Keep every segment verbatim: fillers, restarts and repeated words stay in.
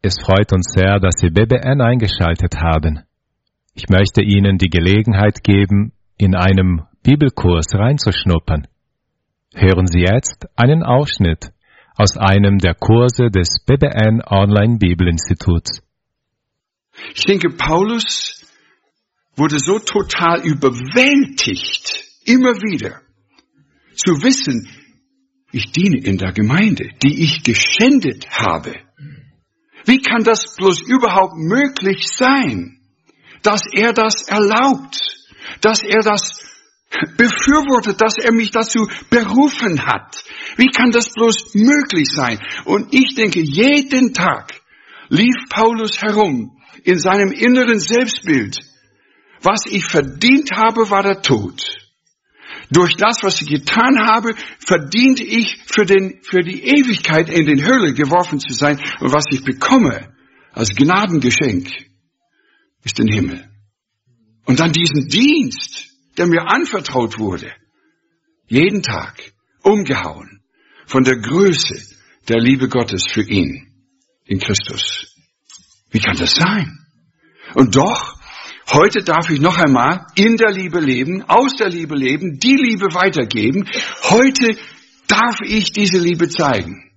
Es freut uns sehr, dass Sie B B N eingeschaltet haben. Ich möchte Ihnen die Gelegenheit geben, in einem Bibelkurs reinzuschnuppern. Hören Sie jetzt einen Ausschnitt aus einem der Kurse des B B N Online Bibelinstituts. Ich denke, Paulus wurde so total überwältigt, immer wieder, zu wissen, ich diene in der Gemeinde, die ich geschändet habe. Wie kann das bloß überhaupt möglich sein, dass er das erlaubt, dass er das befürwortet, dass er mich dazu berufen hat? Wie kann das bloß möglich sein? Und ich denke, jeden Tag lief Paulus herum in seinem inneren Selbstbild. Was ich verdient habe, war der Tod. Durch das, was ich getan habe, verdiente ich für, den, für die Ewigkeit in den Hölle geworfen zu sein. Und was ich bekomme als Gnadengeschenk, ist den Himmel. Und dann diesen Dienst, der mir anvertraut wurde, jeden Tag umgehauen von der Größe der Liebe Gottes für ihn in Christus. Wie kann das sein? Und doch, heute darf ich noch einmal in der Liebe leben, aus der Liebe leben, die Liebe weitergeben. Heute darf ich diese Liebe zeigen.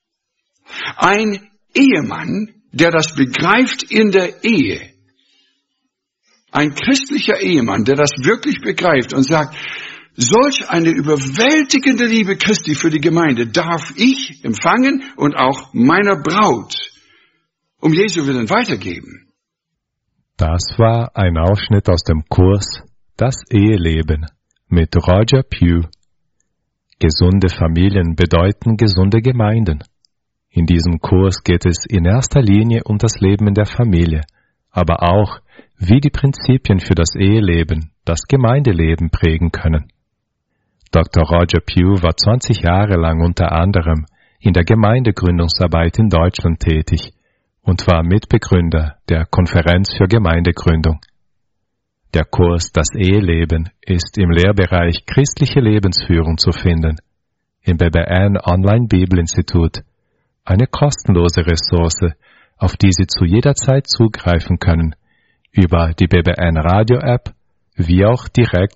Ein Ehemann, der das begreift in der Ehe, ein christlicher Ehemann, der das wirklich begreift und sagt, solch eine überwältigende Liebe Christi für die Gemeinde darf ich empfangen und auch meiner Braut um Jesu Willen weitergeben. Das war ein Ausschnitt aus dem Kurs Das Eheleben mit Roger Pugh. Gesunde Familien bedeuten gesunde Gemeinden. In diesem Kurs geht es in erster Linie um das Leben in der Familie, aber auch, wie die Prinzipien für das Eheleben das Gemeindeleben prägen können. Doktor Roger Pugh war zwanzig Jahre lang unter anderem in der Gemeindegründungsarbeit in Deutschland tätig und war Mitbegründer der Konferenz für Gemeindegründung. Der Kurs Das Eheleben ist im Lehrbereich Christliche Lebensführung zu finden, im B B N Online Bibelinstitut, eine kostenlose Ressource, auf die Sie zu jeder Zeit zugreifen können, über die B B N Radio App, wie auch direkt